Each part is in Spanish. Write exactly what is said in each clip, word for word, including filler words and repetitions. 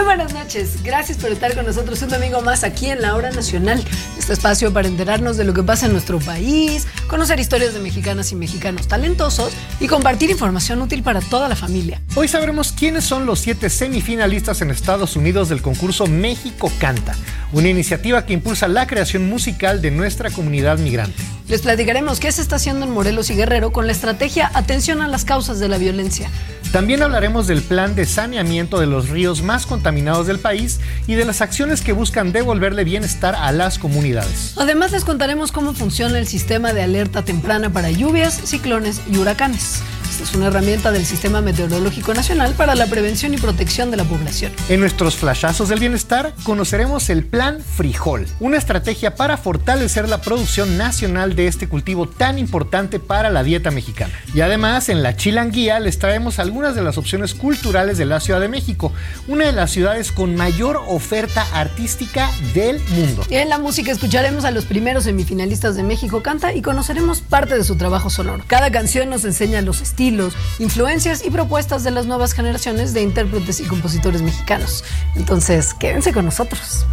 Muy buenas noches, gracias por estar con nosotros un domingo más aquí en La Hora Nacional, este espacio para enterarnos de lo que pasa en nuestro país, conocer historias de mexicanas y mexicanos talentosos y compartir información útil para toda la familia. Hoy sabremos quiénes son los siete semifinalistas en Estados Unidos del concurso México Canta, una iniciativa que impulsa la creación musical de nuestra comunidad migrante. Les platicaremos qué se está haciendo en Morelos y Guerrero con la estrategia Atención a las causas de la violencia. También hablaremos del plan de saneamiento de los ríos más contaminados del país y de las acciones que buscan devolverle bienestar a las comunidades. Además, les contaremos cómo funciona el sistema de alerta temprana para lluvias, ciclones y huracanes. Esta es una herramienta del Sistema Meteorológico Nacional para la prevención y protección de la población. En nuestros flashazos del bienestar conoceremos el Plan Frijol, una estrategia para fortalecer la producción nacional de este cultivo tan importante para la dieta mexicana. Y además, en la Chilanguía les traemos algunas de las opciones culturales de la Ciudad de México, una de las ciudades con mayor oferta artística del mundo. Y en la música escucharemos a los primeros semifinalistas de México Canta y conoceremos parte de su trabajo sonoro. Cada canción nos enseña los estilos, influencias y propuestas de las nuevas generaciones de intérpretes y compositores mexicanos. Entonces, quédense con nosotros.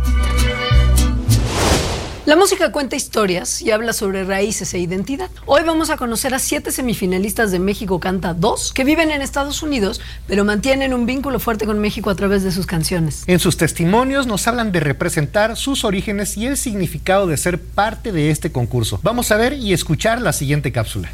La música cuenta historias y habla sobre raíces e identidad. Hoy vamos a conocer a siete semifinalistas de México Canta dos que viven en Estados Unidos, pero mantienen un vínculo fuerte con México a través de sus canciones. En sus testimonios nos hablan de representar sus orígenes y el significado de ser parte de este concurso. Vamos a ver y escuchar la siguiente cápsula.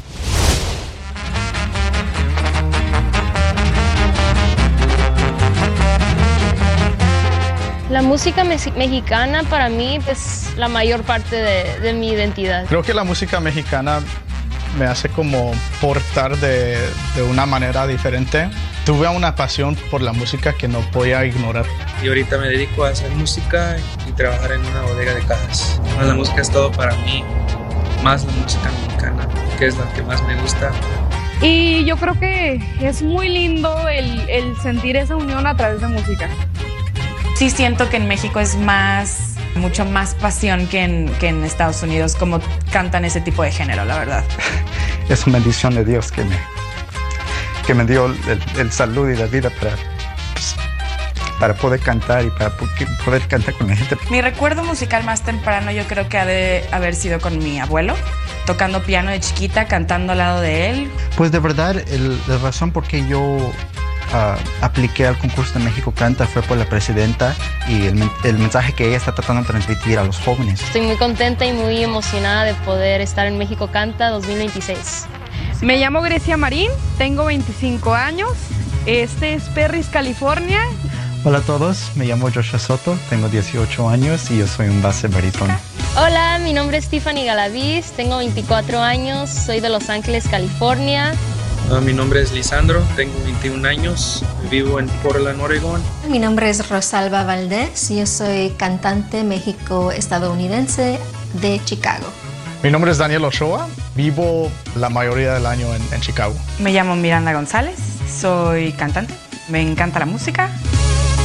La música me- mexicana para mí es la mayor parte de, de mi identidad. Creo que la música mexicana me hace como portar de, de una manera diferente. Tuve una pasión por la música que no podía ignorar. Y ahorita me dedico a hacer música y trabajar en una bodega de cajas. La música es todo para mí, más la música mexicana, que es la que más me gusta. Y yo creo que es muy lindo el, el sentir esa unión a través de música. Sí siento que en México es más, mucho más pasión que en, que en Estados Unidos, como cantan ese tipo de género, la verdad. Es una bendición de Dios que me, que me dio el, el salud y la vida para, pues, para poder cantar y para poder cantar con la gente. Mi recuerdo musical más temprano yo creo que ha de haber sido con mi abuelo, tocando piano de chiquita, cantando al lado de él. Pues de verdad, el, la razón por qué yo Uh, apliqué al concurso de México Canta fue por la presidenta y el, el mensaje que ella está tratando de transmitir a los jóvenes. Estoy muy contenta y muy emocionada de poder estar en México Canta dos mil veintiséis. Me llamo Grecia Marín, tengo veinticinco años, este es Perris, California. Hola a todos, me llamo Joshua Soto, tengo dieciocho años y yo soy un base barítono. Hola, mi nombre es Tiffany Galaviz, tengo veinticuatro años, soy de Los Ángeles, California. Uh, mi nombre es Lisandro, tengo veintiún años, vivo en Portland, Oregón. Mi nombre es Rosalba Valdés, yo soy cantante México-estadounidense de Chicago. Mi nombre es Daniel Ochoa, vivo la mayoría del año en, en Chicago. Me llamo Miranda González, soy cantante, me encanta la música.